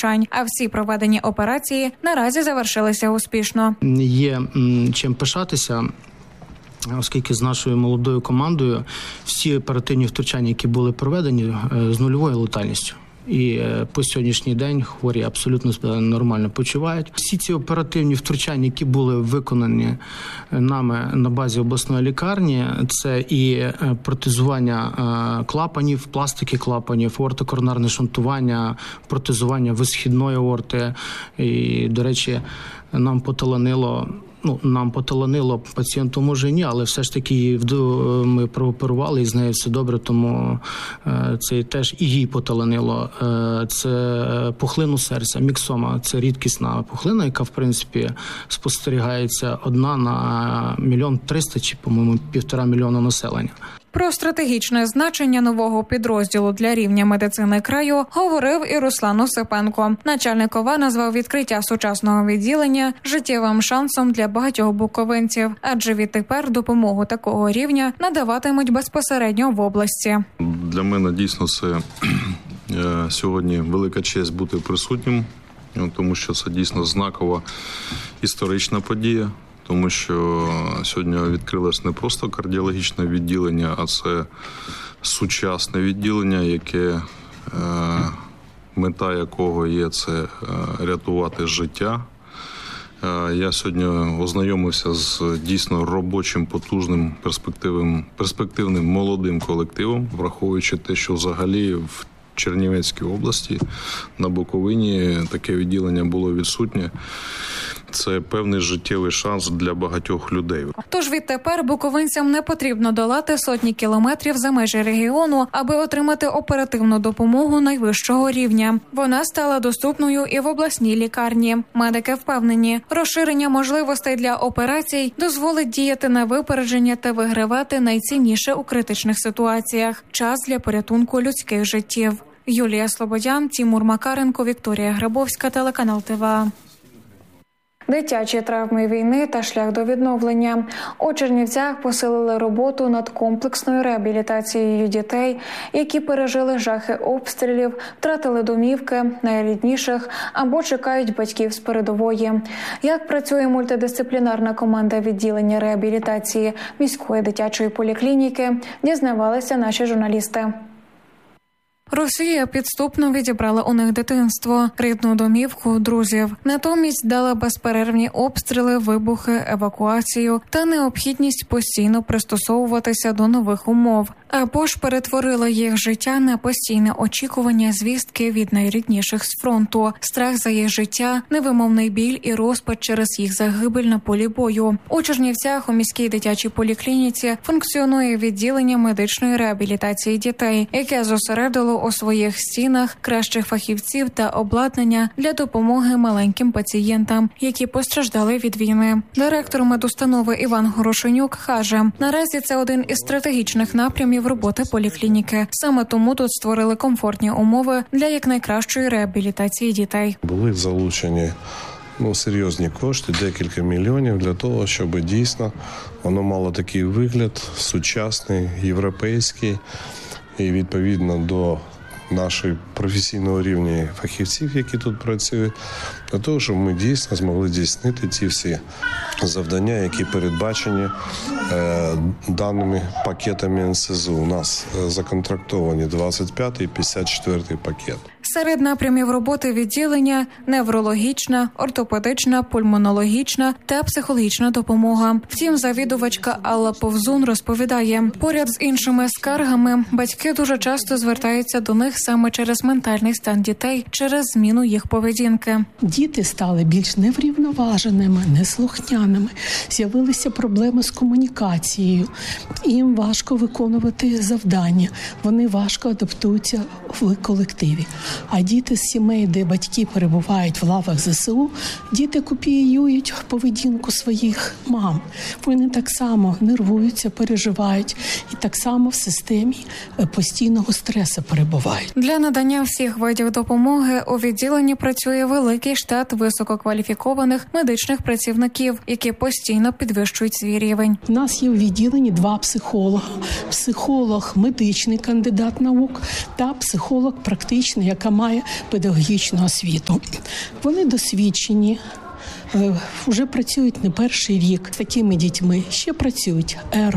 втручань, а всі проведені операції наразі завершилися успішно. Є чим пишатися, оскільки з нашою молодою командою всі оперативні втручання, які були проведені, з нульовою летальністю. І по сьогоднішній день хворі абсолютно себе нормально почувають. Всі ці оперативні втручання, які були виконані нами на базі обласної лікарні, це і протезування клапанів, пластики клапанів, аортокоронарне шунтування, протезування висхідної аорти. І, до речі, нам поталанило, пацієнту може ні, але все ж таки ми прооперували і з нею все добре, тому це теж і їй поталанило. Це пухлину серця, міксома, це рідкісна пухлина, яка, в принципі, спостерігається одна на 1 300 000 чи, по-моєму, 1,5 мільйона населення. Про стратегічне значення нового підрозділу для рівня медицини краю говорив і Руслан Осипенко. Начальник ОВА назвав відкриття сучасного відділення життєвим шансом для багатьох буковинців, адже відтепер допомогу такого рівня надаватимуть безпосередньо в області. Для мене дійсно це сьогодні велика честь бути присутнім, тому що це дійсно знакова історична подія. Тому що сьогодні відкрилось не просто кардіологічне відділення, а це сучасне відділення, яке мета якого є це рятувати життя. Я сьогодні ознайомився з дійсно робочим, потужним, перспективним молодим колективом, враховуючи те, що взагалі в Чернівецькій області на Буковині таке відділення було відсутнє. Це певний життєвий шанс для багатьох людей. Тож відтепер буковинцям не потрібно долати сотні кілометрів за межі регіону, аби отримати оперативну допомогу найвищого рівня. Вона стала доступною і в обласній лікарні. Медики впевнені, розширення можливостей для операцій дозволить діяти на випередження та вигравати найцінніше у критичних ситуаціях – час для порятунку людських життів. Юлія Слободян, Тімур Макаренко, Вікторія Грабовська, телеканал ТВА. Дитячі травми війни та шлях до відновлення. У Чернівцях посилили роботу над комплексною реабілітацією дітей, які пережили жахи обстрілів, втратили домівки, найрідніших або чекають батьків з передової. Як працює мультидисциплінарна команда відділення реабілітації міської дитячої поліклініки, дізнавалися наші журналісти. Росія підступно відібрала у них дитинство, рідну домівку, друзів. Натомість дала безперервні обстріли, вибухи, евакуацію та необхідність постійно пристосовуватися до нових умов. Або ж перетворила їх життя на постійне очікування звістки від найрідніших з фронту, страх за їх життя, невимовний біль і розпач через їх загибель на полі бою. У Чернівцях у міській дитячій поліклініці функціонує відділення медичної реабілітації дітей, яке зосередило у своїх стінах кращих фахівців та обладнання для допомоги маленьким пацієнтам, які постраждали від війни. Директор медустанови Іван Горошенюк каже, наразі це один із стратегічних напрямів роботи поліклініки. Саме тому тут створили комфортні умови для якнайкращої реабілітації дітей. Були залучені серйозні кошти, декілька мільйонів для того, щоб дійсно воно мало такий вигляд сучасний, європейський і відповідно до нашої професійного рівня фахівців, які тут працюють, для того, щоб ми дійсно змогли здійснити ці всі завдання, які передбачені даними пакетами НСЗУ. У нас законтрактовані 25-й і 54-й пакет. Серед напрямів роботи відділення – неврологічна, ортопедична, пульмонологічна та психологічна допомога. Втім, завідувачка Алла Повзун розповідає, поряд з іншими скаргами батьки дуже часто звертаються до них саме через ментальний стан дітей, через зміну їх поведінки. Діти стали більш неврівноваженими, неслухняними, з'явилися проблеми з комунікацією, їм важко виконувати завдання, вони важко адаптуються в колективі. А діти з сімей, де батьки перебувають в лавах ЗСУ, діти копіюють поведінку своїх мам. Вони так само нервуються, переживають і так само в системі постійного стресу перебувають. Для надання всіх видів допомоги у відділенні працює великий штат висококваліфікованих медичних працівників, які постійно підвищують свій рівень. У нас є в відділенні 2 психолога. Психолог – медичний кандидат наук та психолог практичний, яка має педагогічну освіту. Вони досвідчені. Вже працюють не перший рік з такими дітьми. Ще працюють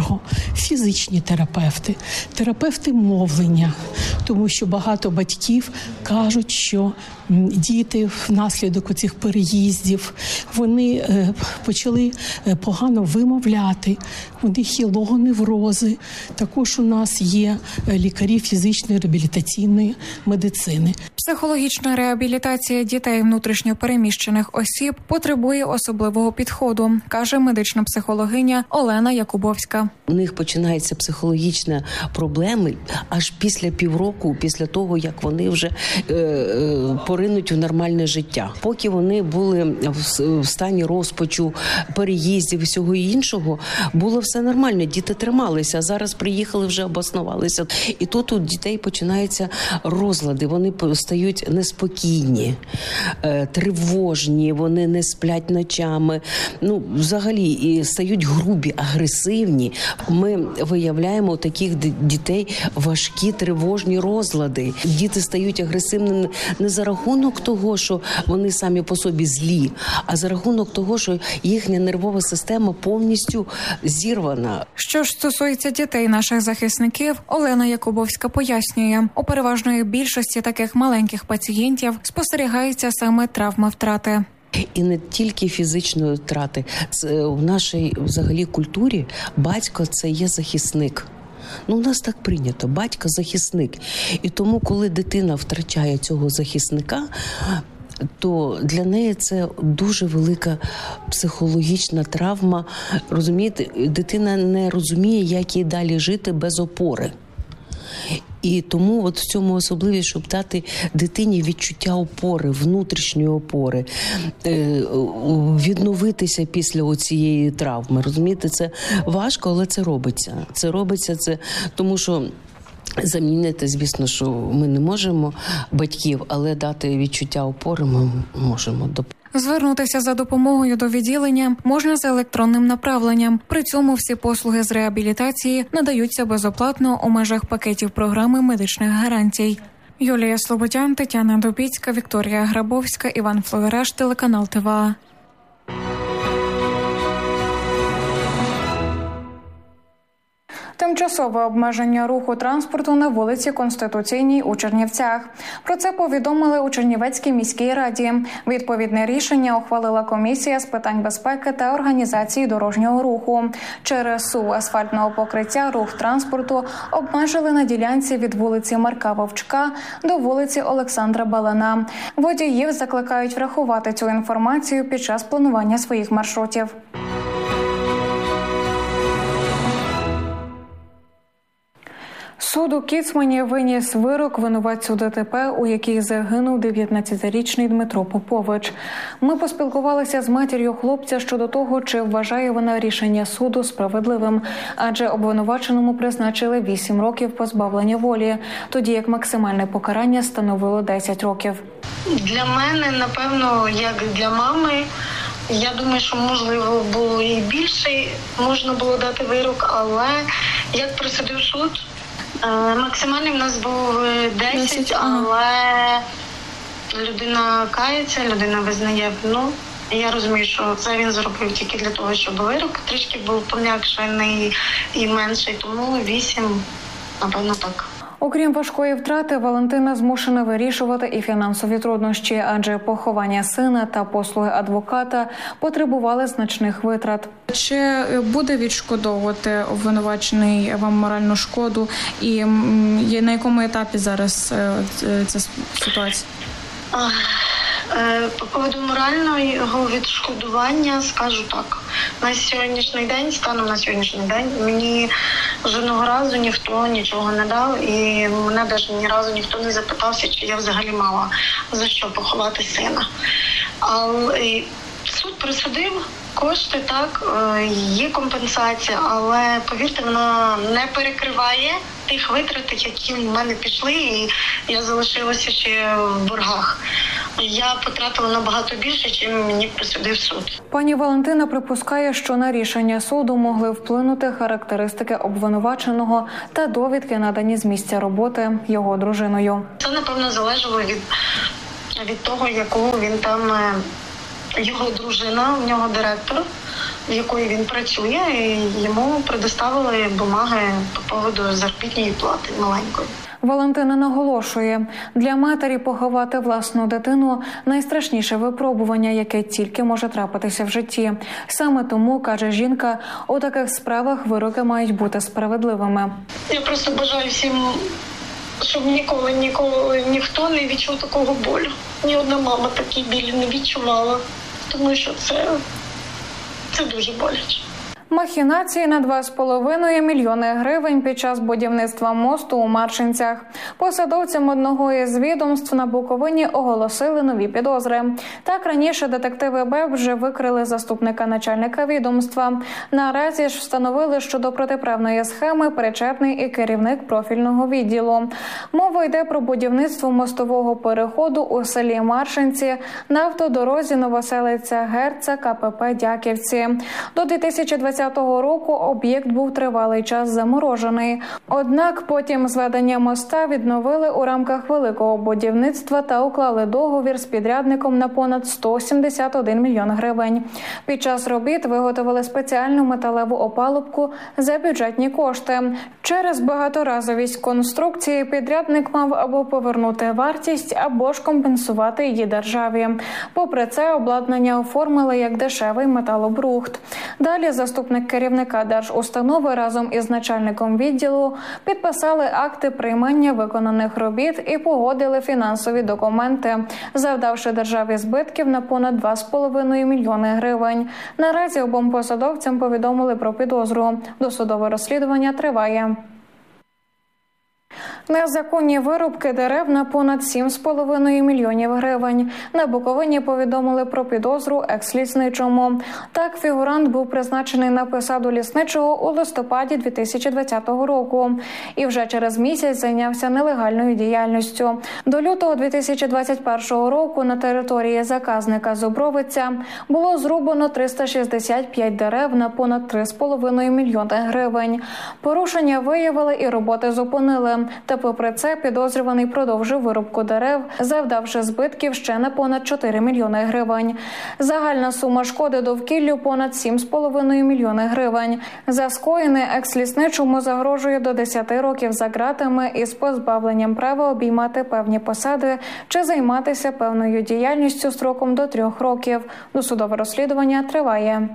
фізичні терапевти, терапевти мовлення, тому що багато батьків кажуть, що діти внаслідок цих переїздів, вони почали погано вимовляти, у них є логоневрози. Також у нас є лікарі фізичної реабілітаційної медицини. Психологічна реабілітація дітей внутрішньо переміщених осіб потребує особливого підходу, каже медична психологиня Олена Якубовська. У них починаються психологічні проблеми аж після півроку, після того, як вони вже поринуть в нормальне життя. Поки вони були в стані розпачу, переїздів і всього іншого, було все нормально, діти трималися, а зараз приїхали, вже обоснувалися. І тут у дітей починаються розлади, вони стають неспокійні, тривожні, вони не сплять ночами, взагалі і стають грубі, агресивні. Ми виявляємо у таких дітей важкі тривожні розлади. Діти стають агресивними не за рахунок того, що вони самі по собі злі, а за рахунок того, що їхня нервова система повністю зірвана. Що ж стосується дітей наших захисників, Олена Якубовська пояснює, у переважної більшості таких маленьких пацієнтів спостерігається саме травма втрати. І не тільки фізичної втрати. В нашій взагалі культурі батько – це є захисник. У нас так прийнято. Батько – захисник. І тому, коли дитина втрачає цього захисника, то для неї це дуже велика психологічна травма. Розумієте, дитина не розуміє, як їй далі жити без опори. І тому в цьому особливість, щоб дати дитині відчуття опори, внутрішньої опори, відновитися після цієї травми. Розумієте, це важко, але це робиться. Це робиться, тому що замінити, звісно, що ми не можемо батьків, але дати відчуття опори ми можемо. Звернутися за допомогою до відділення можна за електронним направленням. При цьому всі послуги з реабілітації надаються безоплатно у межах пакетів програми медичних гарантій. Юлія Слободян, Тетяна Добіцька, Вікторія Грабовська, Іван Фловераш, телеканал ТВА. Тимчасове обмеження руху транспорту на вулиці Конституційній у Чернівцях. Про це повідомили у Чернівецькій міській раді. Відповідне рішення ухвалила комісія з питань безпеки та організації дорожнього руху. Через сув асфальтного покриття рух транспорту обмежили на ділянці від вулиці Марка Вовчка до вулиці Олександра Балана. Водіїв закликають врахувати цю інформацію під час планування своїх маршрутів. Суд у Кіцмані виніс вирок винуватцю ДТП, у якій загинув 19-річний Дмитро Попович. Ми поспілкувалися з матір'ю хлопця щодо того, чи вважає вона рішення суду справедливим, адже обвинуваченому призначили 8 років позбавлення волі, тоді як максимальне покарання становило 10 років. Для мене, напевно, як для мами, я думаю, що можливо було і більше, можна було дати вирок, але як присудив суд, максимальний в нас був 10, але людина кається, людина визнає вину. Я розумію, що це він зробив тільки для того, щоб вирок трішки був пом'якшений і менший, тому 8, напевно, так. Окрім важкої втрати, Валентина змушена вирішувати і фінансові труднощі, адже поховання сина та послуги адвоката потребували значних витрат. Чи буде відшкодовувати обвинувачений вам моральну шкоду і на якому етапі зараз ця ситуація? По поводу морального відшкодування скажу так. На сьогоднішній день, станом на сьогоднішній день, мені жодного разу ніхто нічого не дав, і мене навіть ні разу ніхто не запитався, чи я взагалі мала за що поховати сина. Але суд присудив кошти, так, є компенсація, але, повірте, вона не перекриває тих витрат, які в мене пішли, і я залишилася ще в боргах. Я потратила набагато більше, ніж мені присудив суд. Пані Валентина припускає, що на рішення суду могли вплинути характеристики обвинуваченого та довідки, надані з місця роботи його дружиною. Це, напевно, залежало від того, якого він там, його дружина, у нього директор, в якої він працює, і йому предоставили бумаги по поводу заробітної плати маленької. Валентина наголошує, для матері поховати власну дитину – найстрашніше випробування, яке тільки може трапитися в житті. Саме тому, каже жінка, у таких справах вироки мають бути справедливими. Я просто бажаю всім, щоб ніколи ніхто не відчув такого болю. Ні одна мама такий біль не відчувала, тому що це дуже боляче. Махінації на 2,5 мільйони гривень під час будівництва мосту у Маршинцях. Посадовцям одного із відомств на Буковині оголосили нові підозри. Так, раніше детективи БЕП вже викрили заступника начальника відомства. Наразі ж встановили, що до протиправної схеми причетний і керівник профільного відділу. Мова йде про будівництво мостового переходу у селі Маршинці на автодорозі Новоселиця-Герца КПП Дяківці. До 2020 року об'єкт був тривалий час заморожений. Однак потім зведення моста відновили у рамках великого будівництва та уклали договір з підрядником на понад 171 мільйон гривень. Під час робіт виготовили спеціальну металеву опалубку за бюджетні кошти. Через багаторазовість конструкції підрядник мав або повернути вартість, або ж компенсувати її державі. Попри це, обладнання оформили як дешевий металобрухт. Далі заступник керівника держустанови разом із начальником відділу підписали акти приймання виконаних робіт і погодили фінансові документи, завдавши державі збитків на понад 2,5 мільйони гривень. Наразі обом посадовцям повідомили про підозру. Досудове розслідування триває. Незаконні вирубки дерев на понад 7,5 мільйонів гривень. На Буковині повідомили про підозру екс-лісничому. Так, фігурант був призначений на посаду лісничого у листопаді 2020 року. І вже через місяць зайнявся нелегальною діяльністю. До лютого 2021 року на території заказника Зубровиця було зрубано 365 дерев на понад 3,5 мільйони гривень. Порушення виявили і роботи зупинили. Та попри це підозрюваний продовжив вирубку дерев, завдавши збитків ще на понад 4 мільйони гривень. Загальна сума шкоди довкіллю понад 7,5 мільйони гривень. За скоєне екс-лісничому загрожує до 10 років за ґратами із позбавленням права обіймати певні посади чи займатися певною діяльністю строком до 3 років. Досудове розслідування триває.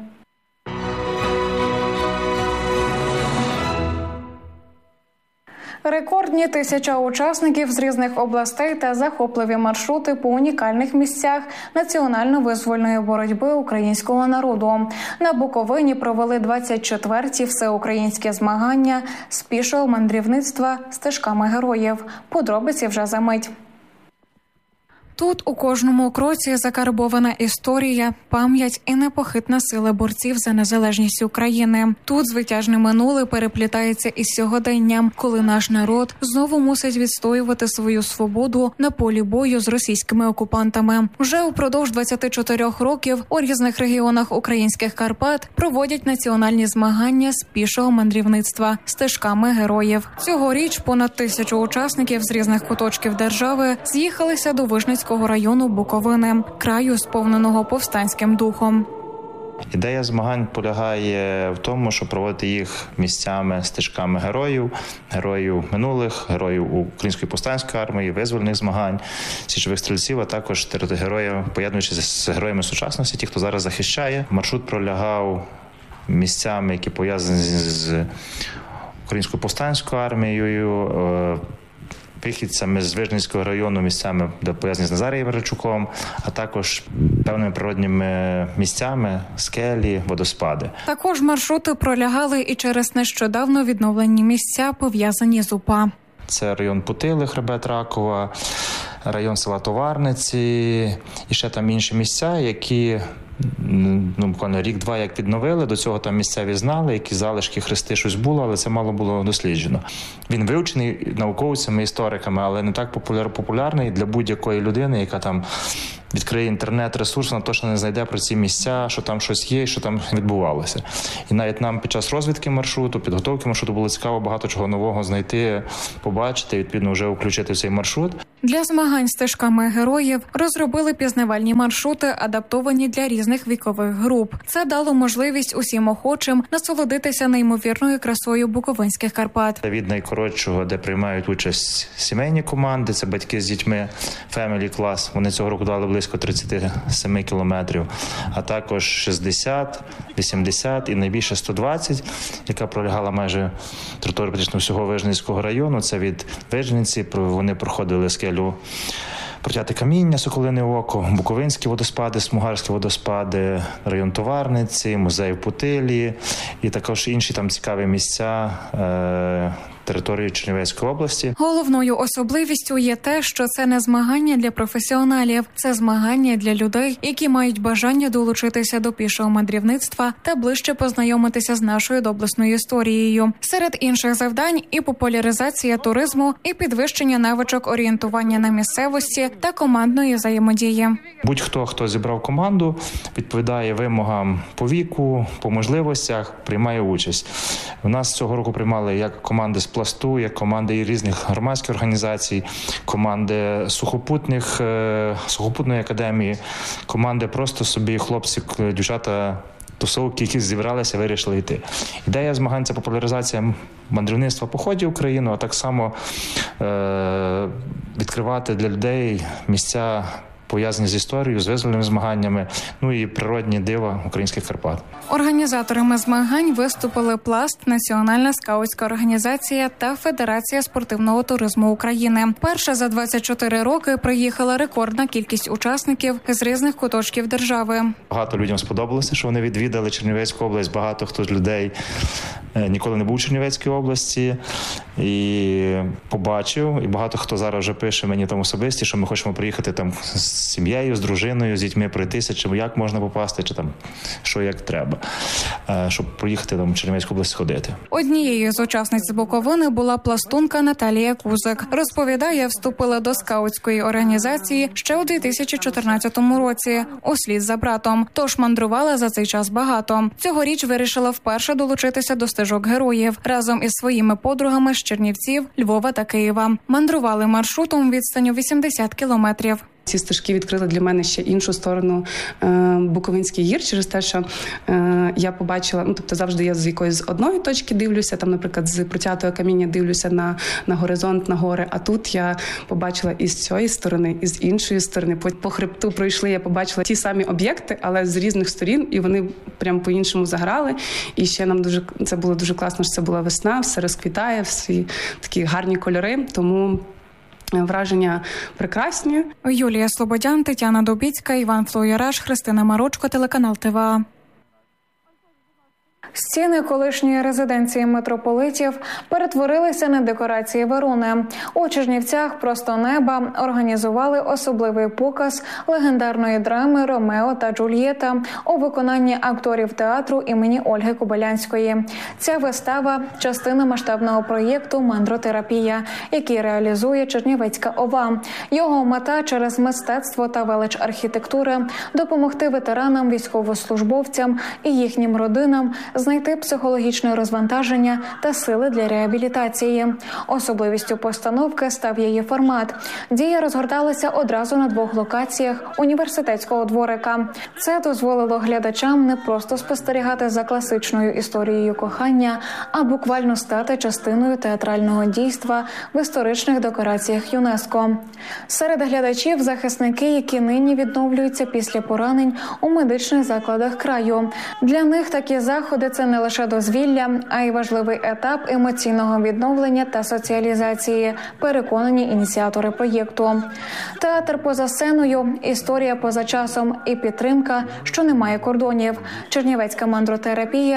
Рекордні 1000 учасників з різних областей та захопливі маршрути по унікальних місцях національно-визвольної боротьби українського народу. На Буковині провели 24-ті всеукраїнські змагання з пішого мандрівництва стежками героїв. Подробиці вже за мить. Тут у кожному кроці закарбована історія, пам'ять і непохитна сила борців за незалежність України. Тут звитяжне минуле переплітається із сьогоденням, коли наш народ знову мусить відстоювати свою свободу на полі бою з російськими окупантами. Вже упродовж 24 років у різних регіонах українських Карпат проводять національні змагання з пішого мандрівництва стежками героїв. Цьогоріч понад 1000 учасників з різних куточків держави з'їхалися до Вишницького району Буковини, краю, сповненого повстанським духом. Ідея змагань полягає в тому, щоб проводити їх місцями, стежками героїв минулих, героїв Української повстанської армії, визвольних змагань, січових стрільців, а також героїв, поєднуючись з героями сучасності, ті, хто зараз захищає. Маршрут пролягав місцями, які пов'язані з Українською повстанською армією, вихідцями з Вижницького району, місцями, де пов'язані з Назарієм Рачуком, а також певними природніми місцями, скелі, водоспади. Також маршрути пролягали і через нещодавно відновлені місця, пов'язані з УПА. Це район Путили, хребет Ракова, район села Товарниці і ще там інші місця, які буквально рік-два як відновили, до цього там місцеві знали, які залишки, хрести, щось було, але це мало було досліджено. Він вивчений науковцями, істориками, але не так популярний для будь-якої людини, яка там відкриє інтернет-ресурс, вона точно не знайде про ці місця, що там щось є, що там відбувалося. І навіть нам під час розвідки маршруту, підготовки маршруту було цікаво багато чого нового знайти, побачити, відповідно вже включити в цей маршрут. Для змагань стежками героїв розробили пізнавальні маршрути, адаптовані для різних вікових груп. Це дало можливість усім охочим насолодитися неймовірною красою буковинських Карпат. Від найкоротшого, де приймають участь сімейні команди, це батьки з дітьми, Family Class, вони цього року дали близько 37 кілометрів, а також 60, 80 і найбільше 120, яка пролягала майже територію практично всього Вижницького району. Це від Вижниці, вони проходили скелю Протяте каміння, Соколине око, Буковинські водоспади, Смугарські водоспади, район Товарниці, музей в Путилі і також інші там цікаві місця території Чернівецької області. Головною особливістю є те, що це не змагання для професіоналів, це змагання для людей, які мають бажання долучитися до пішого мандрівництва та ближче познайомитися з нашою доблесною історією. Серед інших завдань і популяризація туризму, і підвищення навичок орієнтування на місцевості та командної взаємодії. Будь-хто, хто зібрав команду, відповідає вимогам по віку, по можливостях, приймає участь. У нас цього року приймали як команди з пласту, як команди різних громадських організацій, команди сухопутної академії, команди просто собі хлопці, дівчата, тусовки, які зібралися, вирішили йти. Ідея змагань – це популяризація мандрівництва по ході України, а так само відкривати для людей місця, пов'язані з історією, з визвольними змаганнями, і природні дива українських Карпат. Організаторами змагань виступили Пласт, Національна скаутська організація та Федерація спортивного туризму України. Перша за 24 роки приїхала рекордна кількість учасників з різних куточків держави. Багато людям сподобалося, що вони відвідали Чернівецьку область. Багато хто з людей ніколи не був у Чернівецькій області і побачив. І багато хто зараз вже пише мені там особисті, що ми хочемо приїхати там з сім'єю, з дружиною, з дітьми пройтися, чи як можна попасти, чи там що як треба, щоб проїхати там в Чернівецьку область ходити. Однією з учасниць Буковини була пластунка Наталія Кузик. Розповідає, вступила до скаутської організації ще у 2014 році, услід за братом. Тож мандрувала за цей час багато. Цьогоріч вирішила вперше долучитися до стежок героїв разом із своїми подругами з Чернівців, Львова та Києва. Мандрували маршрутом відстанню 80 кілометрів. Ці стежки відкрили для мене ще іншу сторону Буковинських гір, через те, що я побачила, завжди я з якоїсь одної точки дивлюся, там, наприклад, з Протятого каміння дивлюся на горизонт, на гори, а тут я побачила і з цієї сторони, і з іншої сторони. По хребту пройшли, я побачила ті самі об'єкти, але з різних сторін, і вони прям по-іншому заграли. І ще нам це було дуже класно, що це була весна, все розквітає, всі такі гарні кольори, тому враження прекрасні. Юлія Слободян, Тетяна Дубіцька, Іван Флоєраш, Христина Марочко, телеканал ТВА. Стіни колишньої резиденції митрополитів перетворилися на декорації Верони. У Чернівцях «Просто неба» організували особливий показ легендарної драми «Ромео та Джульєта» у виконанні акторів театру імені Ольги Кобилянської. Ця вистава – частина масштабного проєкту «Мандротерапія», який реалізує Чернівецька ОВА. Його мета – через мистецтво та велич архітектури допомогти ветеранам, військовослужбовцям і їхнім родинам знайти психологічне розвантаження та сили для реабілітації. Особливістю постановки став її формат. Дія розгорталася одразу на 2 локаціях університетського дворика. Це дозволило глядачам не просто спостерігати за класичною історією кохання, а буквально стати частиною театрального дійства в історичних декораціях ЮНЕСКО. Серед глядачів – захисники, які нині відновлюються після поранень у медичних закладах краю. Для них такі заходи – це не лише дозвілля, а й важливий етап емоційного відновлення та соціалізації, переконані ініціатори проєкту. Театр поза сценою, історія поза часом і підтримка, що не має кордонів. Чернівецька мандротерапія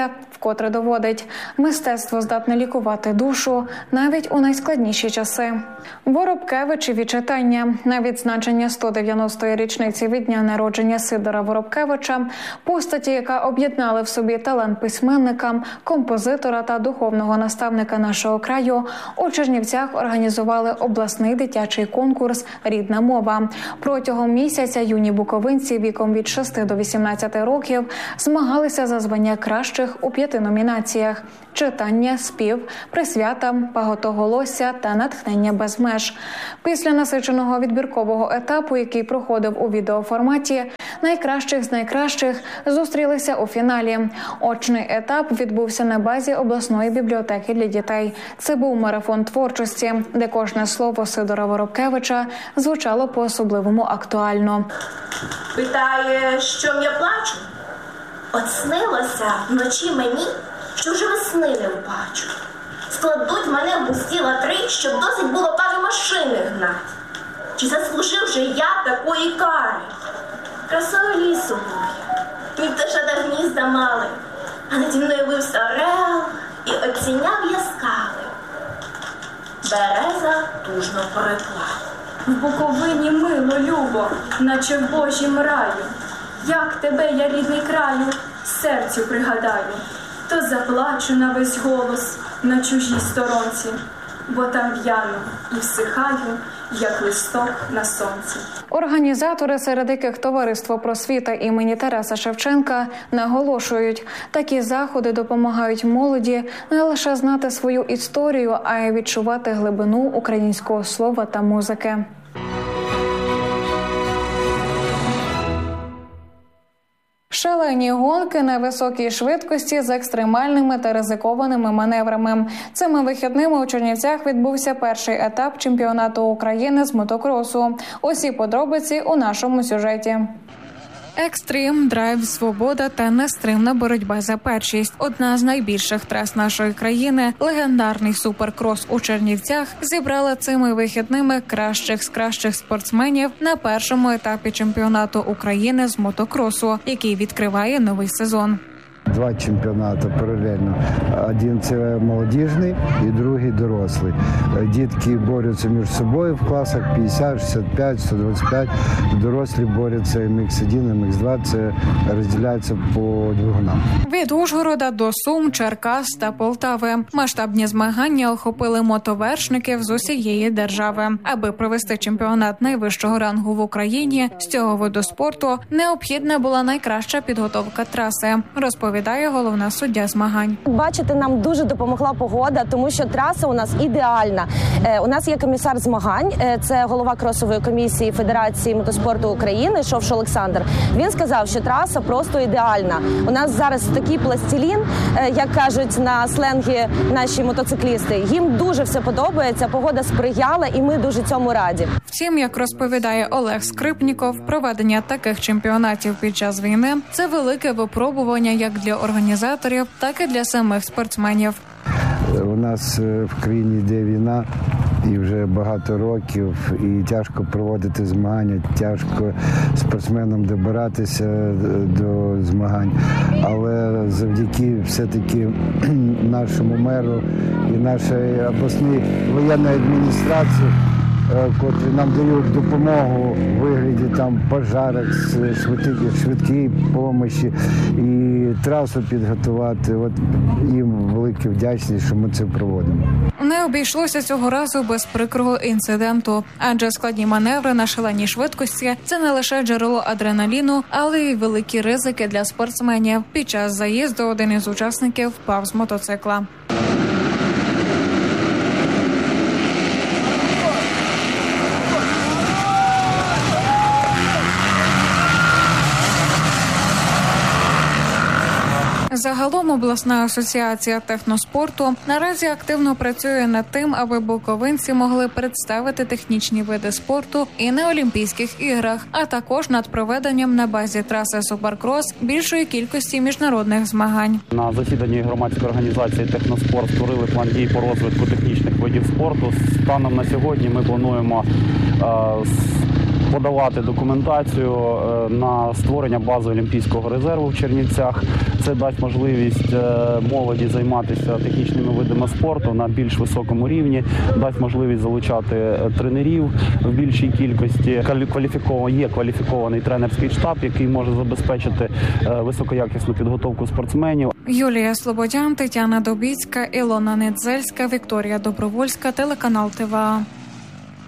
вкотре доводить – мистецтво здатне лікувати душу навіть у найскладніші часи. Воробкевичеві читання. На відзначення 190-ї річниці від дня народження Сидора Воробкевича, постаті, яка об'єднала в собі талант письменника, композитора та духовного наставника нашого краю, у Чернівцях організували обласний дитячий конкурс «Рідна мова». Протягом місяця юні буковинці віком від 6 до 18 років змагалися за звання кращих у 5 номінаціях – читання, спів, присвята, багатоголосся та натхнення без меж. Після насиченого відбіркового етапу, який проходив у відеоформаті, найкращих з найкращих зустрілися у фіналі. Очний етап відбувся на базі обласної бібліотеки для дітей. Це був марафон творчості, де кожне слово Сидора Воробкевича звучало по-особливому актуально. Питає, що я плачу? От снилося вночі мені, що вже весни не вбачу. Складуть мене в густі латри, щоб досить було пари машини гнать. Чи заслужив же я такої кари? Красою лісу був, ні пташата гнізда мали, а наді мною вився орел і оціняв я скали. Береза тужно порекла. В Буковині мило, любо, наче в Божім раю. Як тебе, я рідний краю, серцю пригадаю, то заплачу на весь голос на чужій сторонці, бо там в'яну і всихаю, як листок на сонці. Організатори, серед яких Товариство просвіта імені Тараса Шевченка, наголошують, такі заходи допомагають молоді не лише знати свою історію, а й відчувати глибину українського слова та музики. Шалені гонки на високій швидкості з екстремальними та ризикованими маневрами. Цими вихідними у Чернівцях відбувся перший етап чемпіонату України з мотокросу. Усі подробиці у нашому сюжеті. Екстрим, драйв, свобода та нестримна боротьба за першість. Одна з найбільших трас нашої країни, легендарний суперкрос у Чернівцях, зібрала цими вихідними кращих з кращих спортсменів на першому етапі чемпіонату України з мотокросу, який відкриває новий сезон. Два чемпіонати паралельно. Один – це молодіжний і другий – дорослий. Дітки борються між собою в класах 50, 65, 125. Дорослі борються МХ1, МХ2. Це розділяється по двигунам. Від Ужгорода до Сум, Черкас та Полтави. Масштабні змагання охопили мотовершників з усієї держави. Аби провести чемпіонат найвищого рангу в Україні з цього виду спорту, необхідна була найкраща підготовка траси, розповідає головна суддя змагань. Бачите, нам дуже допомогла погода, тому що траса у нас ідеальна. У нас є комісар змагань, це голова кросової комісії Федерації мотоспорту України Шовш Олександр. Він сказав, що траса просто ідеальна. У нас зараз такий пластилін, як кажуть на сленгі наші мотоциклісти. Їм дуже все подобається, погода сприяла і ми дуже цьому раді. Втім, як розповідає Олег Скрипніков, проведення таких чемпіонатів під час війни – це велике випробування як для організаторів, так і для самих спортсменів. У нас в країні йде війна і вже багато років, і тяжко проводити змагання, тяжко спортсменам добиратися до змагань. Але завдяки все-таки нашому меру і нашій обласній воєнної адміністрації, котрі нам дають допомогу у вигляді там пожарок, швидкої допомоги і трасу підготувати. От їм велика вдячність, що ми це проводимо. Не обійшлося цього разу без прикрого інциденту, адже складні маневри на шаленій швидкості – це не лише джерело адреналіну, але й великі ризики для спортсменів. Під час заїзду один із учасників впав з мотоцикла. Загалом обласна асоціація техноспорту наразі активно працює над тим, аби буковинці могли представити технічні види спорту і на Олімпійських іграх, а також над проведенням на базі траси Суперкрос більшої кількості міжнародних змагань. На засіданні громадської організації «Техноспорт» створили план дій по розвитку технічних видів спорту. Станом на сьогодні ми плануємо подавати документацію на створення бази Олімпійського резерву в Чернівцях. Це дасть можливість молоді займатися технічними видами спорту на більш високому рівні, дасть можливість залучати тренерів в більшій кількості. Є кваліфікований тренерський штаб, який може забезпечити високоякісну підготовку спортсменів. Юлія Слободян, Тетяна Добіцька, Ілона Недзельська, Вікторія Добровольська, телеканал ТВА.